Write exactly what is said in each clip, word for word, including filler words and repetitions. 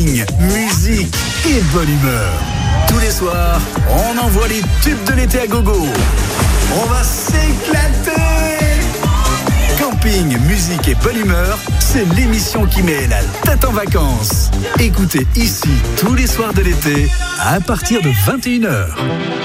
camping, musique et bonne humeur. Tous les soirs, on envoie les tubes de l'été à gogo. On va s'éclater. Camping, musique et bonne humeur, c'est l'émission qui met la tête en vacances. Écoutez ici tous les soirs de l'été à partir de vingt et une heures.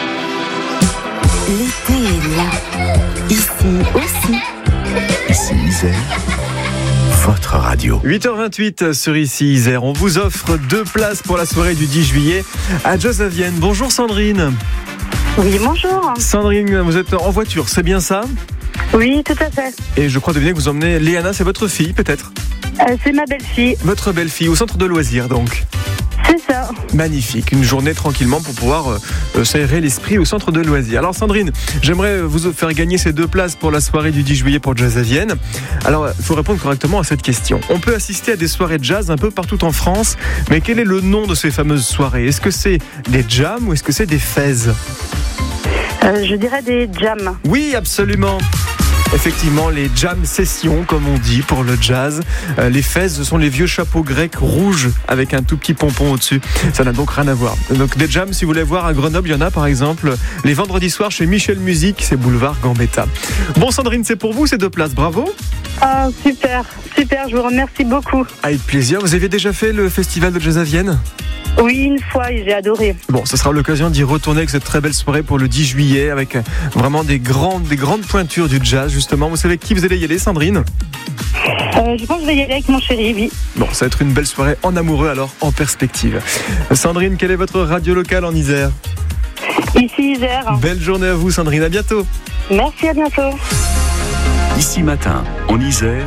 L'été est là, ici aussi. Ici Isère, votre radio. huit heures vingt-huit sur Ici Isère. On vous offre deux places pour la soirée du dix juillet à Jazz à Vienne. Bonjour Sandrine. Oui, bonjour. Sandrine, vous êtes en voiture, c'est bien ça ? Oui, tout à fait. Et je crois deviner que vous emmenez Léana, c'est votre fille peut-être ? Euh, c'est ma belle-fille. Votre belle-fille, au centre de loisirs donc. C'est ça. Magnifique, une journée tranquillement pour pouvoir euh, s'aérer l'esprit au centre de loisirs. Alors Sandrine, j'aimerais vous faire gagner ces deux places pour la soirée du dix juillet pour Jazz à Vienne. Alors, il faut répondre correctement à cette question. On peut assister à des soirées de jazz un peu partout en France, mais quel est le nom de ces fameuses soirées ? Est-ce que c'est des jams ou est-ce que c'est des fêzes ? Euh, je dirais des jams. Oui, absolument. Effectivement, les jam sessions, comme on dit, pour le jazz. Euh, les fêzes, ce sont les vieux chapeaux grecs rouges avec un tout petit pompon au-dessus. Ça n'a donc rien à voir. Donc des jams, si vous voulez voir à Grenoble, il y en a par exemple les vendredis soirs chez Michel Musique, c'est boulevard Gambetta. Bon Sandrine, c'est pour vous ces deux places, bravo. Ah, super, super, je vous remercie beaucoup. Avec plaisir. Vous aviez déjà fait le festival de Jazz à Vienne ? Oui, une fois, et j'ai adoré. Bon, ce sera l'occasion d'y retourner avec cette très belle soirée pour le dix juillet, avec vraiment des grandes, des grandes pointures du jazz, justement. Vous savez avec qui vous allez y aller, Sandrine ? euh, Je pense que je vais y aller avec mon chéri, oui. Bon, ça va être une belle soirée en amoureux, alors en perspective. Sandrine, quelle est votre radio locale en Isère ? Ici Isère. Belle journée à vous, Sandrine, à bientôt. Merci, à bientôt. Ici Matin, en Isère,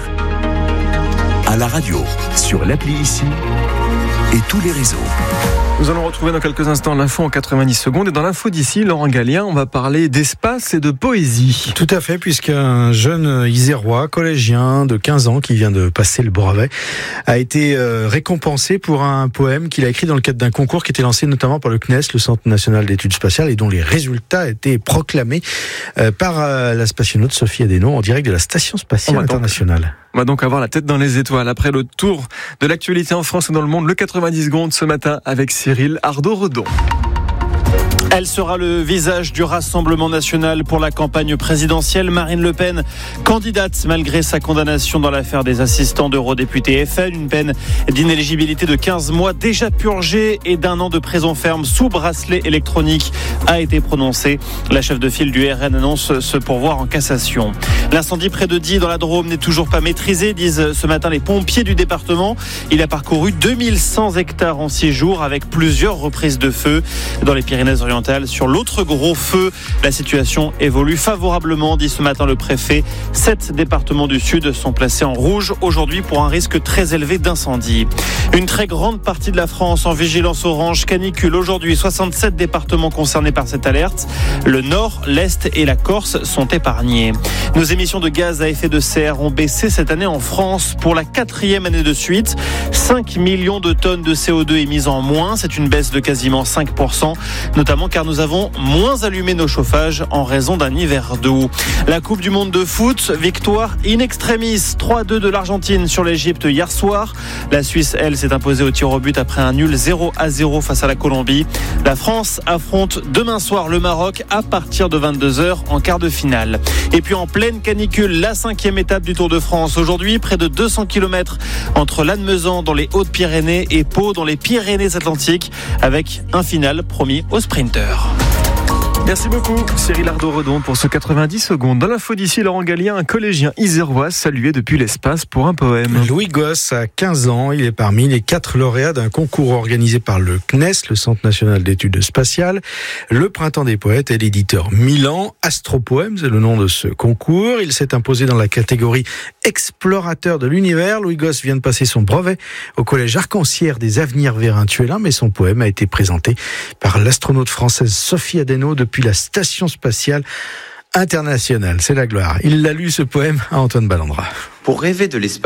à la radio, sur l'appli Ici et tous les réseaux. Nous allons retrouver dans quelques instants l'info en quatre-vingt-dix secondes. Et dans l'info d'ici, Laurent Gallien, on va parler d'espace et de poésie. Tout à fait, puisqu'un jeune Isérois, collégien de quinze ans, qui vient de passer le brevet, a été récompensé pour un poème qu'il a écrit dans le cadre d'un concours qui était lancé notamment par le C N E S, le Centre National d'Études Spatiales, et dont les résultats étaient proclamés par la spationaute Sophie Adeno en direct de la Station Spatiale Internationale. On va donc avoir la tête dans les étoiles après le tour de l'actualité en France et dans le monde, le quatre-vingt-dix secondes ce matin avec Cyril Ardo-Redon. Elle sera le visage du Rassemblement national pour la campagne présidentielle. Marine Le Pen, candidate malgré sa condamnation dans l'affaire des assistants d'eurodéputés F N. Une peine d'inéligibilité de quinze mois déjà purgée et d'un an de prison ferme sous bracelet électronique a été prononcée. La chef de file du R N annonce se pourvoir en cassation. L'incendie près de Die dans la Drôme n'est toujours pas maîtrisé, disent ce matin les pompiers du département. Il a parcouru deux mille cent hectares en six jours avec plusieurs reprises de feu. Dans les Pyrénées-Orientales, sur l'autre gros feu, la situation évolue favorablement, dit ce matin le préfet. Sept départements du Sud sont placés en rouge aujourd'hui pour un risque très élevé d'incendie. Une très grande partie de la France en vigilance orange canicule aujourd'hui. soixante-sept départements concernés par cette alerte. Le Nord, l'Est et la Corse sont épargnés. Nos émissions de gaz à effet de serre ont baissé cette année en France pour la quatrième année de suite. cinq millions de tonnes de C O deux émises en moins. C'est une baisse de quasiment cinq pour cent, notamment car nous avons moins allumé nos chauffages en raison d'un hiver doux. La Coupe du Monde de foot, victoire in extremis, trois à deux de l'Argentine sur l'Égypte hier soir. La Suisse, elle, s'est imposée au tir au but après un nul zéro à zéro face à la Colombie. La France affronte demain soir le Maroc à partir de vingt-deux heures en quart de finale. Et puis en pleine canicule, la cinquième étape du Tour de France. Aujourd'hui, près de deux cents kilomètres entre Lannemezan dans les Hautes-Pyrénées et Pau dans les Pyrénées-Atlantiques, avec un final promis aux sprinters. Merci beaucoup Cyril Ardo-Redon pour ce quatre-vingt-dix secondes. Dans l'info d'ici, Laurent Gallien, un collégien isérois salué depuis l'espace pour un poème. Louis Gosse a quinze ans, il est parmi les quatre lauréats d'un concours organisé par le C N E S, le Centre National d'Études Spatiales. Le Printemps des Poètes et l'éditeur Milan. Astropoème, c'est le nom de ce concours. Il s'est imposé dans la catégorie explorateur de l'univers. Louis Gosse vient de passer son brevet au collège Arc-en-Ciel des Avenirs Vérintuelin, mais son poème a été présenté par l'astronaute française Sophie Adeno depuis la Station Spatiale Internationale. C'est la gloire. Il l'a lu ce poème à Antoine Ballandra. Pour rêver de l'espace,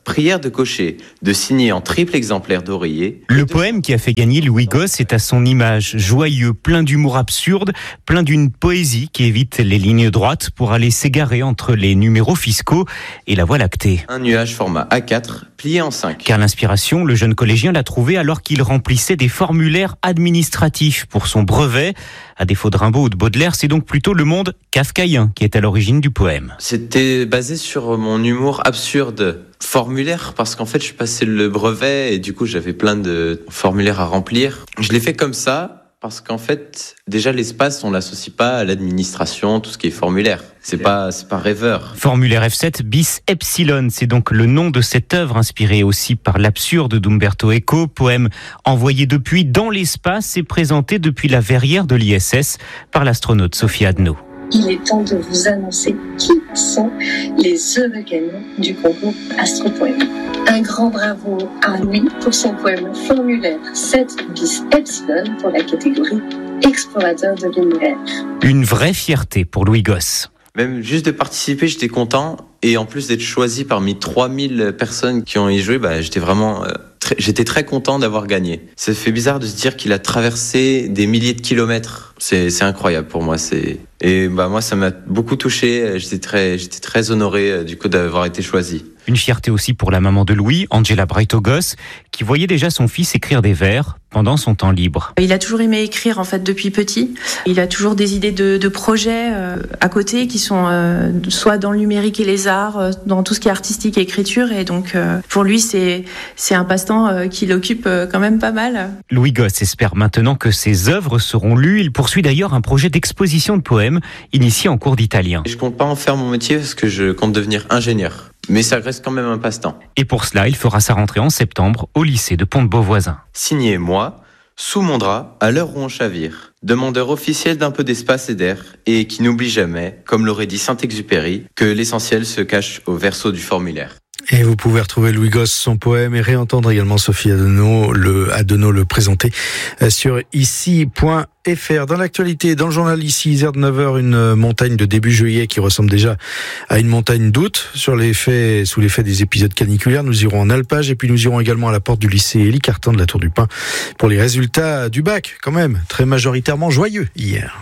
prière de cocher de signer en triple exemplaire d'oreiller. Le poème qui a fait gagner Louis Gosse est à son image, joyeux, plein d'humour absurde, plein d'une poésie qui évite les lignes droites pour aller s'égarer entre les numéros fiscaux et la Voie lactée. Un nuage format A quatre, plié en cinq. Car l'inspiration, le jeune collégien l'a trouvé alors qu'il remplissait des formulaires administratifs pour son brevet. À défaut de Rimbaud ou de Baudelaire, c'est donc plutôt le monde kafkaïen qui est à l'origine du poème. C'était basé sur mon humour absurde formulaire, parce qu'en fait je passais le brevet et du coup j'avais plein de formulaires à remplir. Je l'ai fait comme ça parce qu'en fait déjà l'espace on l'associe pas à l'administration, tout ce qui est formulaire. C'est pas, c'est pas rêveur. Formulaire F sept bis Epsilon, c'est donc le nom de cette œuvre inspirée aussi par l'absurde d'Umberto Eco, poème envoyé depuis dans l'espace et présenté depuis la verrière de l'I S S par l'astronaute Sophie Adno. Il est temps de vous annoncer qui sont les heureux gagnants du concours Astropoème. Un grand bravo à Louis pour son poème Formulaire sept bis Epsilon pour la catégorie Explorateur de l'univers. Une vraie fierté pour Louis Gosse. Même juste de participer, j'étais content. Et en plus d'être choisi parmi trois mille personnes qui ont y joué, bah, j'étais vraiment... Euh, très, j'étais très content d'avoir gagné. Ça fait bizarre de se dire qu'il a traversé des milliers de kilomètres. C'est, c'est incroyable pour moi. C'est... Et bah, moi, ça m'a beaucoup touché. J'étais très, j'étais très honoré du coup d'avoir été choisi. Une fierté aussi pour la maman de Louis, Angela Breitogos, qui voyait déjà son fils écrire des vers pendant son temps libre. Il a toujours aimé écrire en fait depuis petit. Il a toujours des idées de, de projets euh, à côté qui sont euh, soit dans le numérique et les arts, euh, dans tout ce qui est artistique et écriture. Et donc euh, pour lui, c'est, c'est un passe-temps euh, qui l'occupe euh, quand même pas mal. Louis Gosse espère maintenant que ses œuvres seront lues. Il poursuit d'ailleurs un projet d'exposition de poèmes initié en cours d'italien. Je compte pas en faire mon métier parce que je compte devenir ingénieur. Mais ça reste quand même un passe-temps. Et pour cela, il fera sa rentrée en septembre au lycée de Pont-de-Beauvoisin. Signé moi, sous mon drap, à l'heure où on chavire. Demandeur officiel d'un peu d'espace et d'air, et qui n'oublie jamais, comme l'aurait dit Saint-Exupéry, que l'essentiel se cache au verso du formulaire. Et vous pouvez retrouver Louis Gosse, son poème, et réentendre également Sophie Adeno le, Adeno le présenter sur ici point f r. Dans l'actualité, dans le journal ici, vers neuf heures, une montagne de début juillet qui ressemble déjà à une montagne d'août sur l'effet, sous l'effet des épisodes caniculaires. Nous irons en alpage et puis nous irons également à la porte du lycée Élie Cartan de la Tour du Pin pour les résultats du bac, quand même, très majoritairement joyeux hier.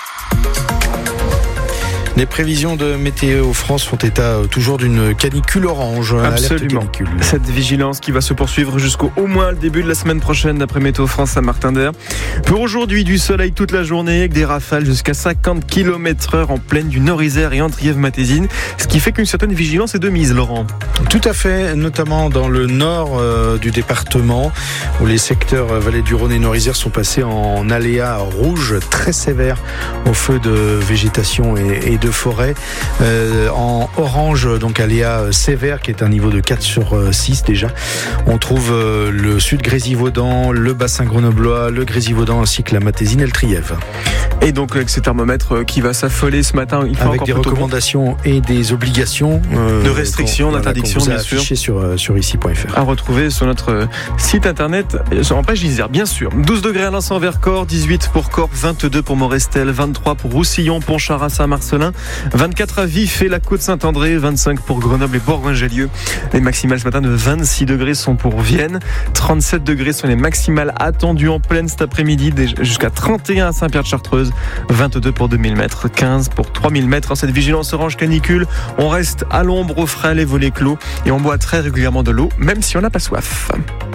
Les prévisions de Météo France font état toujours d'une canicule orange. Absolument. Canicule. Cette vigilance qui va se poursuivre jusqu'au au moins le début de la semaine prochaine d'après Météo France à Martin-d'Air. Pour aujourd'hui, du soleil toute la journée avec des rafales jusqu'à cinquante kilomètres heure en plaine du Nord-Isère et entre Yves-Matésine. Ce qui fait qu'une certaine vigilance est de mise, Laurent. Tout à fait, notamment dans le nord euh, du département où les secteurs euh, Vallée du Rhône et Nord-Isère sont passés en aléa rouge très sévère au feu de végétation et, et de forêt. Euh, en orange, donc aléa sévère qui est un niveau de quatre sur six déjà. On trouve euh, le sud Grésivaudan, le bassin grenoblois, le Grésivaudan ainsi que la Matésine et le Trièves. Et donc avec ces thermomètres qui va s'affoler ce matin, il faut avec encore des recommandations bon. et des obligations euh, de restrictions, d'interdictions, bien sûr. sur sur ici point f r. À retrouver sur notre site internet, en page Isère, bien sûr. douze degrés à Lens-en-Vercors, dix-huit pour Corps, vingt-deux pour Morestel, vingt-trois pour Roussillon, Pontcharrat, Saint-Marcelin, vingt-quatre à Vif et la Côte-Saint-André, vingt-cinq pour Grenoble et Bourgoin-Jallieu. Les maximales ce matin de vingt-six degrés sont pour Vienne, trente-sept degrés sont les maximales attendues en pleine cet après-midi, jusqu'à trente et un à Saint-Pierre-de-Chartreuse, vingt-deux pour deux mille mètres, quinze pour trois mille mètres. Cette vigilance orange canicule, on reste à l'ombre, au frais, les volets clos et on boit très régulièrement de l'eau, même si on n'a pas soif.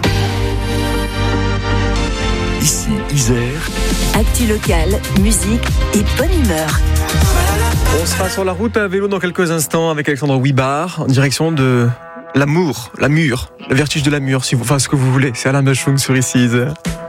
Ici, Isère. Actu locale, musique et bonne humeur. On sera sur la route à vélo dans quelques instants avec Alexandre Wibard en direction de l'amour, la mûre, le vertige de la mûre, si vous, enfin ce que vous voulez. C'est Alain Bachung sur ici Isère.